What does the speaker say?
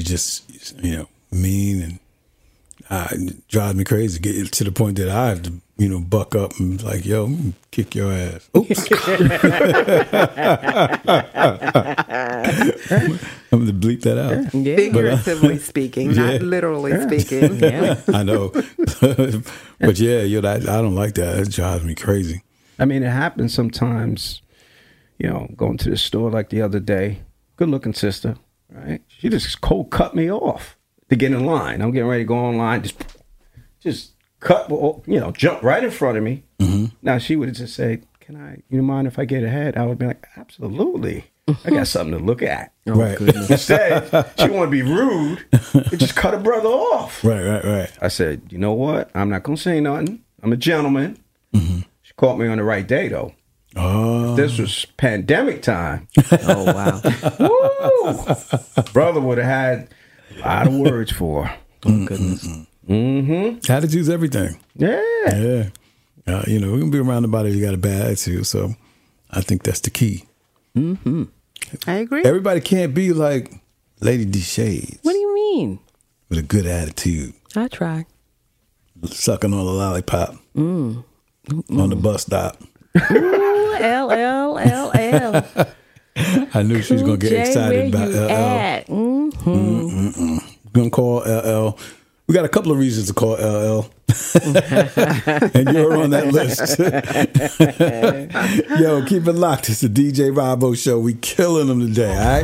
just, mean, and it drives me crazy. Get to the point that I have to, buck up and like, yo, I'm gonna kick your ass. Oops. I'm going to bleep that out. Yeah. Figuratively speaking, not literally speaking. Yeah. I know. But yeah, I don't like that. It drives me crazy. I mean, it happens sometimes, going to the store like the other day, good looking sister, right? She just cold cut me off to get in line. I'm getting ready to go online, just cut, jump right in front of me. Mm-hmm. Now she would just say, you mind if I get ahead? I would be like, absolutely. I got something to look at. Right. Instead, she want to be rude and just cut a brother off. Right. I said, you know what? I'm not going to say nothing. I'm a gentleman. Mm-hmm. She caught me on the right day, though. Oh. If this was pandemic time. Oh, wow. Woo! Brother would have had a lot of words for her. Oh, goodness. Mm-hmm. Attitude's everything. Yeah. Yeah. We're going to be around about it if you got a bad attitude. So I think that's the key. Mm-hmm. I agree. Everybody can't be like Lady D Shades. What do you mean? With a good attitude. I try. Sucking on a lollipop. On the bus stop. Ooh, L. I knew she was going to get excited about LL. At? Mm-hmm. Going to call LL. We got a couple of reasons to call LL. And you're on that list. Yo, keep it locked. It's the DJ Rabo Show. We killing them today, all right?